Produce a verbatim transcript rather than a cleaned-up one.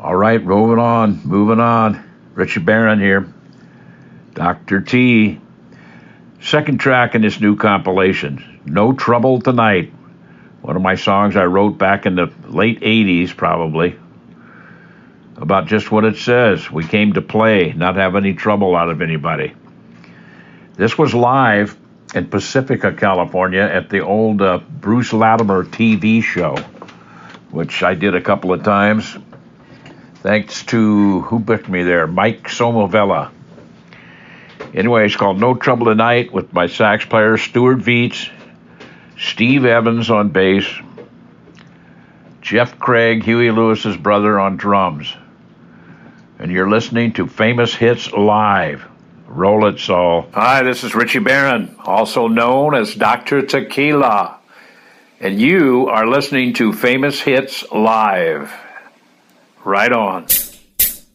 All right, moving on, moving on. Richie Barron here. Doctor T. Second track in this new compilation, No Trouble Tonight. One of my songs I wrote back in the late eighties, probably, about just what it says. We came to play, not have any trouble out of anybody. This was live in Pacifica, California, at the old uh, Bruce Latimer T V show, which I did a couple of times. Thanks to, who booked me there? Mike Somovella. Anyway, it's called No Trouble Tonight with my sax player, Stuart Veets, Steve Evans on bass, Jeff Craig, Huey Lewis's brother, on drums. And you're listening to Famous Hits Live. Roll it, Saul. Hi, this is Richie Barron, also known as Doctor Tequila. And you are listening to Famous Hits Live. Right on.